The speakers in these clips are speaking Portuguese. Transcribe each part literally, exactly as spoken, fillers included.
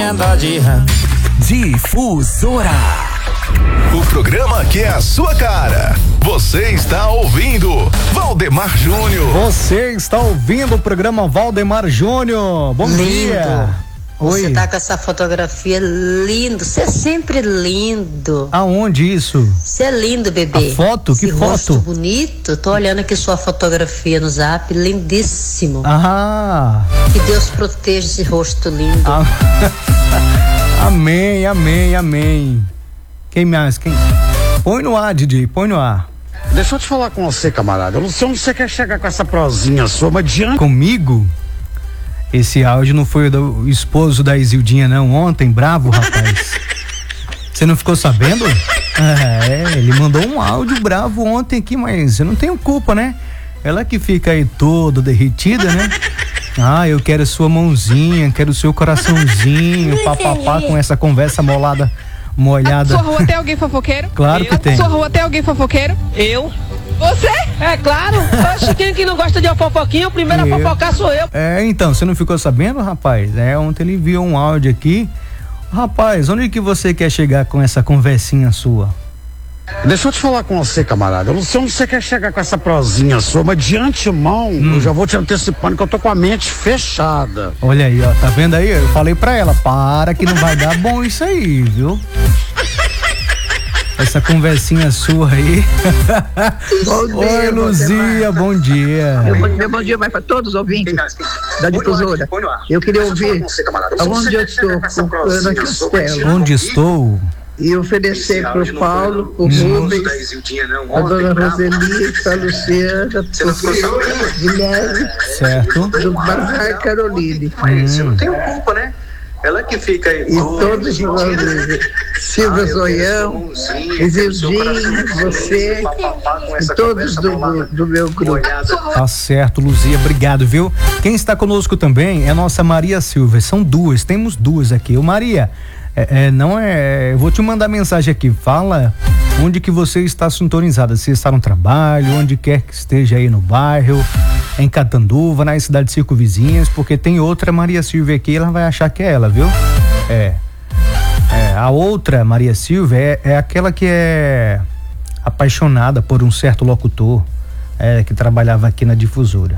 emenda de rã. Difusora. O programa que é a sua cara. Você está ouvindo Valdemar Júnior. Você está ouvindo o programa Valdemar Júnior. Bom lindo. dia. Você Oi. tá com essa fotografia lindo. Você é sempre lindo. Aonde isso? Você é lindo, bebê. A foto? Esse Que foto? rosto bonito. Tô olhando aqui sua fotografia no Zap. Lindíssimo. Ah. Que Deus proteja esse rosto lindo. Ah. Amém, amém, amém. Quem mais? Quem? Põe no ar, D J, põe no ar. Deixa eu te falar com você, camarada. Eu não sei onde você quer chegar com essa prosinha sua, mas diante... Comigo? Esse áudio não foi do esposo da Isildinha, não. Ontem, bravo, rapaz. Você não ficou sabendo? É, ele mandou um áudio bravo ontem aqui, mas eu não tenho culpa, né? Ela que fica aí toda derretida, né? Ah, eu quero sua mãozinha, quero seu coraçãozinho, papapá, com essa conversa molada, molhada. A sua rua tem alguém fofoqueiro? Claro eu? que tem. Sua rua tem alguém fofoqueiro? Eu. Você? É claro. Oxe, quem que não gosta de uma fofoquinha, o primeiro a fofocar sou eu. É, então, você não ficou sabendo, rapaz? É, ontem ele viu um áudio aqui. Rapaz, onde que você quer chegar com essa conversinha sua? Deixa eu te falar com você, camarada. Eu não sei onde você quer chegar com essa prosinha sua, mas de antemão, hum. eu já vou te antecipando que eu tô com a mente fechada. Olha aí, ó, tá vendo aí? Eu falei pra ela, para que não vai dar bom isso aí, viu? Essa conversinha sua aí. Bom dia, oi, Luzia, bom dia. Meu, meu bom dia vai para todos os ouvintes da Difusora. Eu queria ouvir aonde eu estou com Ana Castelo. Onde estou? E oferecer para o Paulo, o Rubens, a dona Roseli, a Luciana, o Guilherme, certo, do Bazar Caroline. Mas eu não tenho culpa, né? Ela que fica aí. E todos os amigos. Silvia Zoião, Isildinho, você e todos do, do meu grupo. Tá certo, Luzia, obrigado, viu? Quem está conosco também é a nossa Maria Silva. São duas, temos duas aqui. Ô Maria, é, é, não é. Eu vou te mandar mensagem aqui. Fala onde que você está sintonizada. Se está no trabalho, onde quer que esteja aí no bairro, em Catanduva, nas cidades circunvizinhas, porque tem outra Maria Silva aqui, ela vai achar que é ela, viu? É. É, a outra Maria Silva é, é aquela que é apaixonada por um certo locutor, é, que trabalhava aqui na Difusora.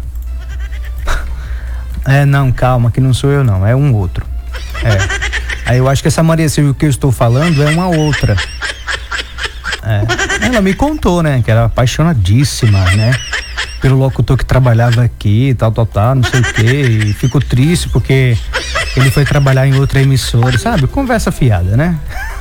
É, não, calma, que não sou eu não, é um outro. É. Aí eu acho que essa Maria Silva que eu estou falando é uma outra. É. Ela me contou, né, que era apaixonadíssima, né, pelo locutor que trabalhava aqui, tal, tal, tal, não sei o quê, e ficou triste porque ele foi trabalhar em outra emissora, sabe? Conversa fiada, né?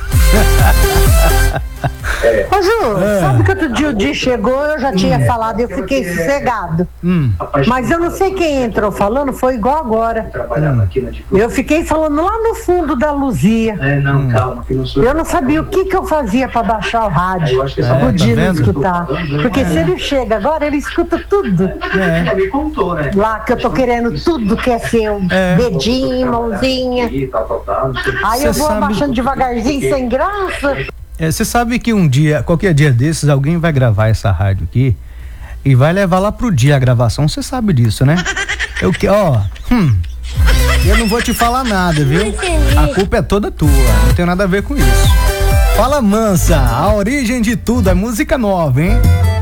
É. Ô Ju, é. sabe que outro dia o dia chegou, eu já tinha hum. falado, eu fiquei sossegado. Hum. Mas eu não sei quem entrou falando, foi igual agora. Hum. Eu fiquei falando lá no fundo da Luzia. É, não, hum. calma, que não sou eu. Eu não sabia o que que eu fazia pra baixar o rádio, pro Dino é, tá escutar. Porque se ele chega agora, ele escuta tudo. É. Me contou, né? Lá que eu tô querendo tudo que é seu. É. Dedinho, mãozinha. Aí eu vou sabe... abaixando devagarzinho, sem graça. Você é, sabe que um dia, qualquer dia desses, alguém vai gravar essa rádio aqui e vai levar lá pro dia a gravação, você sabe disso, né? Eu que, ó, hum, eu não vou te falar nada, viu? A culpa é toda tua, não tem nada a ver com isso. Fala Mansa, a origem de tudo, é música nova, hein?